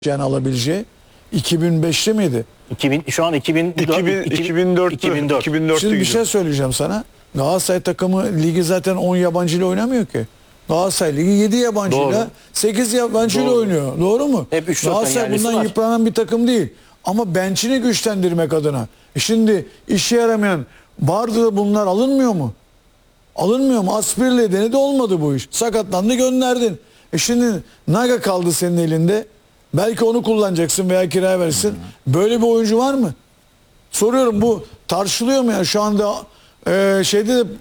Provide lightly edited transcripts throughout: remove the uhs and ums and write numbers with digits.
alabileceği 2005'te miydi? 2000, şu an 2004. 2004 Şimdi bir şey söyleyeceğim sana. Galatasaray takımı ligi zaten 10 yabancıyla oynamıyor ki. Galatasaray ligi 7 yabancıyla, Doğru. 8 yabancıyla Doğru. oynuyor. Doğru mu? Hep 3-4 Galatasaray yerlisi bundan var. yıpranan bir takım değil. Ama bench'ini güçlendirmek adına. Şimdi işe yaramayan vardı da bunlar alınmıyor mu? Alınmıyor mu? Aspir'le denedi, olmadı bu iş. Sakatlandı, gönderdin. Şimdi Naga kaldı senin elinde. Belki onu kullanacaksın veya kiraya verirsin. Böyle bir oyuncu var mı? Soruyorum, bu tartışılıyor mu ya? Şu anda şeyde de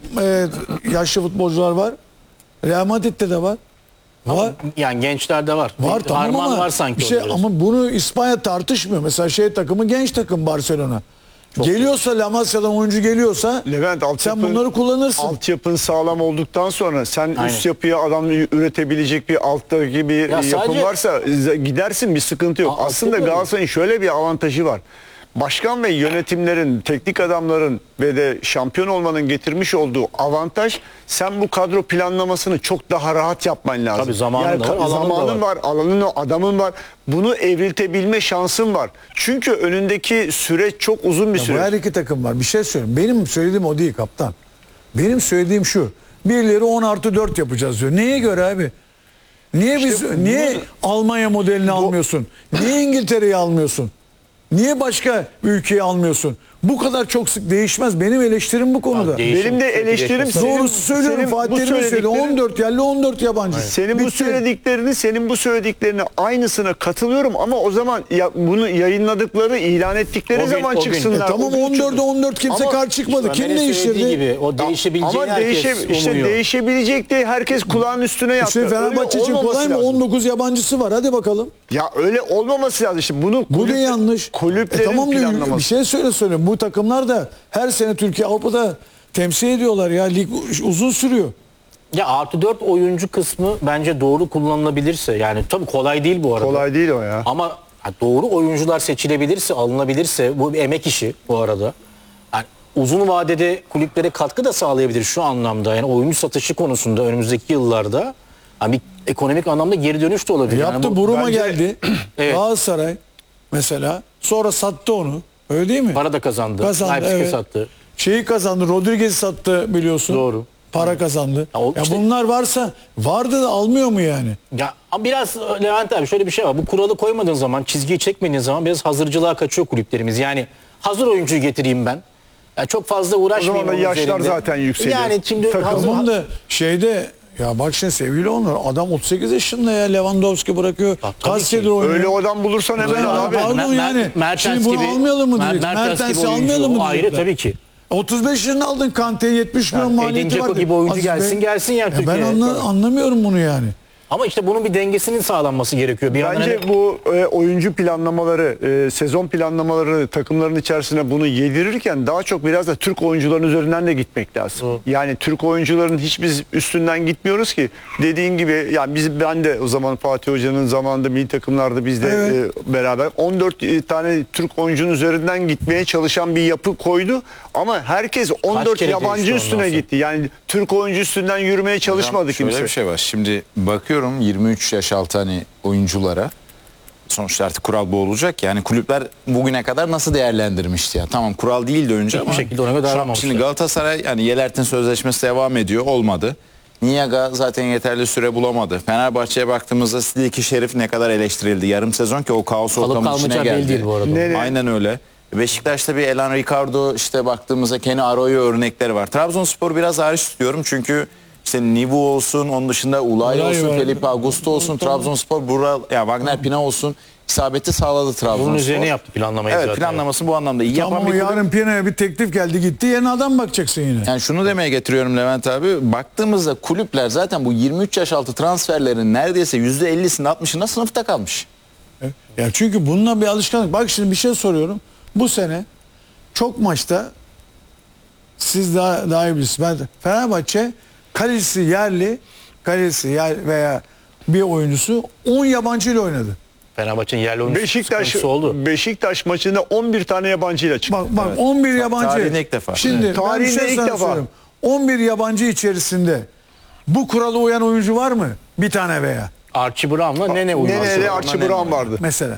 yaşlı futbolcular var. Real Madrid'de de var. Var. Yani gençlerde var. Var tamam Harman ama var sanki. bir şey, orada. ama bunu İspanya tartışmıyor. Mesela şey takımı, genç takım Barcelona. Geliyorsa La Masia'dan oyuncu geliyorsa Levent, sen bunları kullanırsın. altyapın sağlam olduktan sonra sen Aynen. üst yapıya adam üretebilecek bir alttaki bir Ya yapın sadece- varsa gidersin, bir sıkıntı yok. Aslında altyapı- Galatasaray'ın şöyle bir avantajı var. Başkan ve yönetimlerin, teknik adamların ve de şampiyon olmanın getirmiş olduğu avantaj, sen bu kadro planlamasını çok daha rahat yapman lazım. Tabii zamanın da var, alanın da zamanın var. var, alanın, adamın var. Bunu evriltebilme şansın var. Çünkü önündeki süreç çok uzun bir Bu süreç. her iki takım var. Bir şey söyleyeyim. Benim söylediğim o değil kaptan. Benim söylediğim şu. Birileri 10+4 yapacağız diyor. Neye göre abi? Niye niye Almanya modelini almıyorsun? Niye İngiltere'yi almıyorsun? Niye başka ülkeyi almıyorsun? Bu kadar çok sık değişmez. Benim eleştirim bu konuda. Değişim Benim de sürekli eleştirim değişmez. Doğrusu söylüyorum. senin bu Fatih Terim söyledi. söylediklerin- 14 yerli, 14 yabancı. Senin bu Bitti. söylediklerine aynısına katılıyorum ama o zaman bunu yayınladıkları, ilan ettikleri O gün- zaman o gün. çıksınlar. Tamam, O gün 14'e 14 kimse Ama karşı çıkmadı. İşte Kim Ömer'in söylediği değiştirdi? gibi o değişebileceğini ama herkes umuyor. değişebilecek de herkes kulağın üstüne yaptı. İşte Fenerbahçe Öyle için olmaması kolay mı? lazım. 19 yabancısı var. Hadi bakalım. Ya öyle olmaması lazım. İşte bunu Bu da yanlış. Kulüplerin Tamam diyor, planlaması. bir şey söyleyeyim. Bu takımlar da her sene Türkiye Avrupa'da temsil ediyorlar ya. Lig uzun sürüyor. Ya +4 oyuncu kısmı bence doğru kullanılabilirse, yani tabii kolay değil bu arada. Kolay değil o ya. Ama doğru oyuncular seçilebilirse, alınabilirse, bu bir emek işi bu arada. Yani uzun vadede kulüplere katkı da sağlayabilir şu anlamda. Yani oyuncu satışı konusunda önümüzdeki yıllarda yani bir ekonomik anlamda geri dönüş de olabilir. Yaptı, Yani Buruma bence- geldi. Evet. Galatasaray mesela. Sonra sattı onu. Öyle değil mi? para da kazandı. Kazandı, Leipzig'e evet. sattı. Şeyi kazandı. Rodriguez'i sattı biliyorsun. Doğru. Para kazandı. Ya o Ya işte- bunlar varsa, vardı da almıyor mu yani? Ya ama biraz Levent abi şöyle bir şey var. Bu kuralı koymadığın zaman, çizgiyi çekmediğin zaman biraz hazırcılığa kaçıyor kulüplerimiz. Yani hazır oyuncuyu getireyim ben. Ya çok fazla uğraşmayayım. O zaman da onun yaşlar üzerinde. zaten yükseliyor. Yani şimdi Tamam da şeyde, ya bak şimdi sevgili onlar, adam 38 yaşında ya, Lewandowski bırakıyor. Bak, tabii Kaç ki. senedir oynuyor. Öyle adam bulursan hemen Öyle al abi. Pardon yani. Şimdi bunu almayalım mı diyeceksin? Mertens'i almayalım mı Ayrı diyecekler? tabii ki. 35 yaşında aldın Kante'yi, 70 milyon Yani maliyeti Edin var. Dzeko gibi oyuncu gelsin yani Ben Türkiye'ye. anlamıyorum bunu yani. Ama işte bunun bir dengesinin sağlanması gerekiyor. Bir yandan Bence hani- bu oyuncu planlamaları, sezon planlamaları takımların içerisine bunu yedirirken daha çok biraz da Türk oyuncuların üzerinden de gitmek lazım. Yani Türk oyuncuların hiç biz üstünden gitmiyoruz ki. Dediğin gibi yani ben de o zaman Fatih Hoca'nın zamanında milli takımlarda biz de Evet. beraber 14 tane Türk oyuncunun üzerinden gitmeye çalışan bir yapı koydu. Ama herkes 14 kere yabancı değişti ondan üstüne sonra? gitti. Yani Türk oyuncu üstünden yürümeye çalışmadı Şöyle kimse. bir şey var. Şimdi bakıyorum 23 yaş altı hani oyunculara. Sonuçta artık kural bu olacak. Yani kulüpler bugüne kadar nasıl değerlendirmişti ya? Tamam, kural değildi önce Hiçbir ama şekilde ona göre şu an davranmamışlar. şimdi Galatasaray yani Yelert'in sözleşmesi devam ediyor. Olmadı. Niyaga zaten yeterli süre bulamadı. Fenerbahçe'ye baktığımızda Sidiki Şerif ne kadar eleştirildi. Yarım sezon ki o kaos Kalıp ortamının içine kalmayacağı belli geldi. değil bu arada. Ne- Aynen öyle. Beşiktaş'ta bir Elan Ricardo, işte baktığımızda Kenny Arroyo örnekleri var. Trabzonspor biraz hariç tutuyorum çünkü işte Nivu olsun, onun dışında Ulay Ulay olsun, var. Felipe Augusto olsun, Trabzonspor, ya Wagner Pina olsun, isabeti sağladı Trabzonspor. Bunun üzerine yaptı planlamayı Evet, zaten. planlaması bu anlamda iyi Tamam, yapan ama bir kulüp. yarın Pina'ya bir teklif geldi gitti, yerine adam bakacaksın yine. Yani şunu demeye getiriyorum Levent abi. Baktığımızda kulüpler zaten bu 23 yaş altı transferlerin neredeyse %50'sinde 60'ında sınıfta kalmış. Ya çünkü bununla bir alışkanlık. Bak şimdi bir şey soruyorum. Bu sene çok maçta siz daha iyi bilirsiniz. Fenerbahçe kalecisi yerli veya bir oyuncusu 10 yabancı ile oynadı. Fenerbahçe'nin yerli oyuncu Beşiktaş sıkıntısı oldu. Beşiktaş maçında 11 tane yabancıyla çıktı. Bak 11 yabancı. tarihinde ilk defa. Şimdi Evet. ben bir Tarihinde şey ilk sana defa. söyleyeyim. 11 yabancı içerisinde bu kurala uyan oyuncu var mı? Bir tane veya. Archie Brown'la Nene uyuması. Nene'yle var. Archie Brown vardı. Mesela.